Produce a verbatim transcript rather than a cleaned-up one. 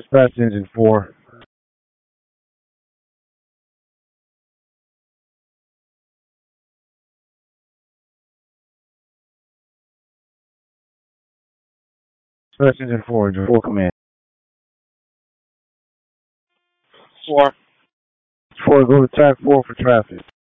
Dispatch engine four. Dispatch engine four, George. Full command. Four. Four, go to track four for traffic.